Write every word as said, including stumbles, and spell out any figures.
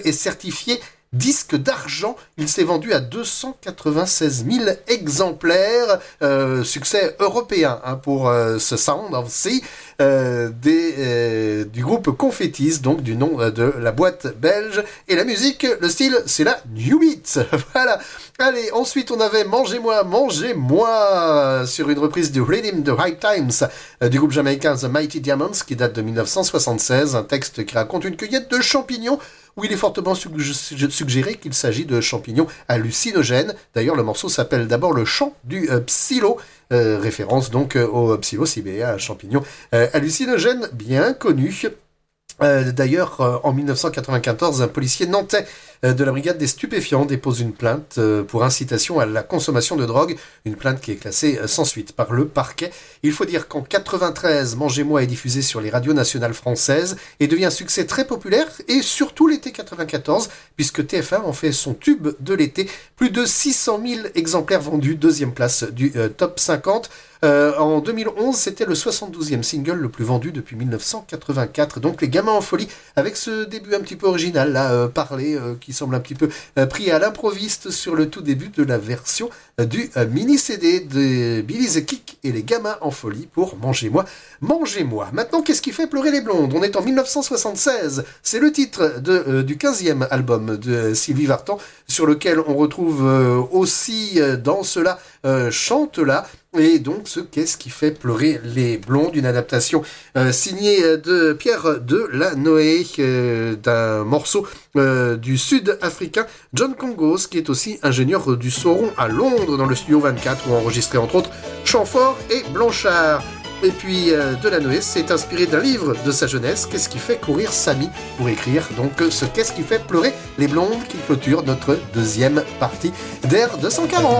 est certifié disque d'argent. Il s'est vendu à deux cent quatre-vingt-seize mille exemplaires. Euh, succès européen hein, pour euh, ce Sound of Sea euh, des, euh, du groupe Confettis, donc du nom euh, de la boîte belge. Et la musique, le style, c'est la New Beat. Voilà. Allez, ensuite on avait Mangez-moi, Mangez-moi sur une reprise du Rhythm the Right Times euh, du groupe jamaïcain The Mighty Diamonds qui date de dix-neuf cent soixante-seize. Un texte qui raconte une cueillette de champignons où il est fortement suggéré qu'il s'agit de champignons hallucinogènes. D'ailleurs, le morceau s'appelle d'abord le chant du euh, psylo, euh, référence donc euh, au psilocybé, un champignon euh, hallucinogène bien connu. Euh, d'ailleurs, euh, en dix-neuf cent quatre-vingt-quatorze, un policier nantais euh, de la brigade des stupéfiants dépose une plainte euh, pour incitation à la consommation de drogue, une plainte qui est classée euh, sans suite par le parquet. Il faut dire qu'en quatre-vingt-treize, Mangez-moi est diffusé sur les radios nationales françaises et devient un succès très populaire, et surtout l'été quatre-vingt-quatorze, puisque T F un en fait son tube de l'été. Plus de six cent mille exemplaires vendus, deuxième place du euh, top cinquante. Euh, en deux mille onze, c'était le soixante-douzième single le plus vendu depuis dix-neuf cent quatre-vingt-quatre. Donc les gamins en folie, avec ce début un petit peu original, là, euh, parlé, euh, qui semble un petit peu euh, pris à l'improviste sur le tout début de la version euh, du euh, mini-C D de Billy the Kick et les gamins en folie pour Mangez-moi, Mangez-moi. Maintenant, qu'est-ce qui fait pleurer les blondes? On est en dix-neuf cent soixante-seize. C'est le titre de, euh, du quinzième album de euh, Sylvie Vartan, sur lequel on retrouve euh, aussi euh, dans cela, euh, chante-là. Et donc, ce Qu'est-ce qui fait pleurer les blondes, une adaptation euh, signée de Pierre Delanoë euh, d'un morceau euh, du sud-africain John Congos, qui est aussi ingénieur du Sauron à Londres, dans le studio vingt-quatre, où a enregistré entre autres Chamfort et Blanchard. Et puis euh, Delanoë s'est inspiré d'un livre de sa jeunesse, Qu'est-ce qui fait courir Samy, pour écrire donc ce Qu'est-ce qui fait pleurer les blondes, qui clôture notre deuxième partie d'Air deux cent quarante.